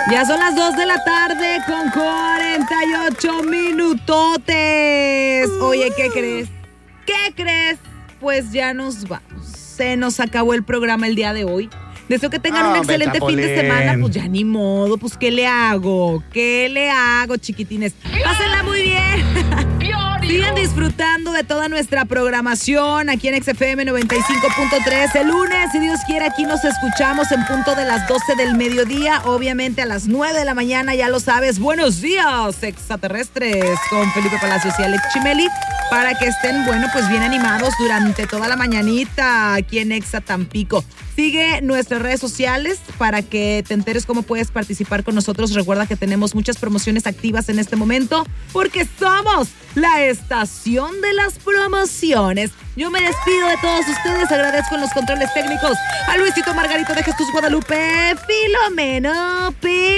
Ya son las 2 de la tarde con 48 minutotes. Oye, ¿qué crees? ¿Qué crees? Pues ya nos vamos. Se nos acabó el programa el día de hoy. Deseo que tengan un excelente fin de semana. Pues ya ni modo, pues ¿qué le hago? ¿Qué le hago, chiquitines? Pásenla muy bien. Sigan disfrutando de toda nuestra programación aquí en XFM 95.3. El lunes, si Dios quiere, aquí nos escuchamos en punto de las 12 del mediodía. Obviamente a las 9 de la mañana, ya lo sabes. Buenos días, extraterrestres, con Felipe Palacios y Alex Chimeli, para que estén, bueno, pues bien animados durante toda la mañanita aquí en Exa Tampico. Sigue nuestras redes sociales para que te enteres cómo puedes participar con nosotros. Recuerda que tenemos muchas promociones activas en este momento porque somos la estación de las promociones. Yo me despido de todos ustedes. Agradezco en los controles técnicos a Luisito Margarito de Jesús Guadalupe, Filomeno P.